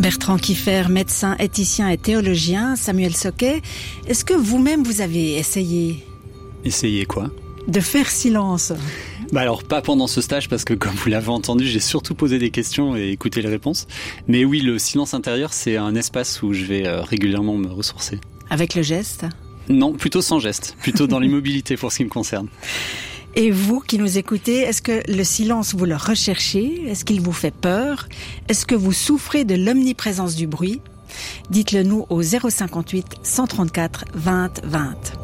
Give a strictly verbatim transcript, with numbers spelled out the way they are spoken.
Bertrand Kiffer, médecin, éthicien et théologien. Samuel Soquet, est-ce que vous-même vous avez essayé Essayé quoi ? De faire silence. Bah alors pas pendant ce stage parce que comme vous l'avez entendu, j'ai surtout posé des questions et écouté les réponses. Mais oui, le silence intérieur, c'est un espace où je vais euh, régulièrement me ressourcer. Avec le geste ? Non, plutôt sans geste, plutôt dans l'immobilité pour ce qui me concerne. Et vous qui nous écoutez, est-ce que le silence, vous le recherchez ? Est-ce qu'il vous fait peur ? Est-ce que vous souffrez de l'omniprésence du bruit ? Dites-le nous au zéro cinquante-huit cent trente-quatre vingt vingt.